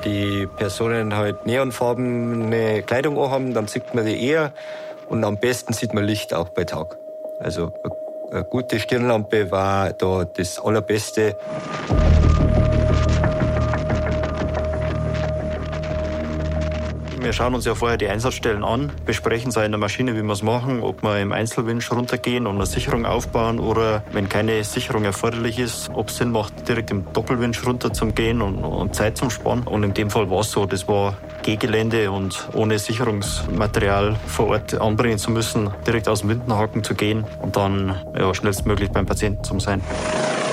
die Personen halt neonfarbene Kleidung anhaben, dann sieht man die eher und am besten sieht man Licht auch bei Tag. Also eine gute Stirnlampe war da das Allerbeste. Wir schauen uns ja vorher die Einsatzstellen an, besprechen es auch in der Maschine, wie wir es machen, ob wir im Einzelwinch runtergehen und eine Sicherung aufbauen oder, wenn keine Sicherung erforderlich ist, ob es Sinn macht, direkt im Doppelwinch runter zu gehen und Zeit zum Sparen. Und in dem Fall war es so, das war Gehgelände und ohne Sicherungsmaterial vor Ort anbringen zu müssen, direkt aus dem Windenhaken zu gehen und dann schnellstmöglich beim Patienten zu sein.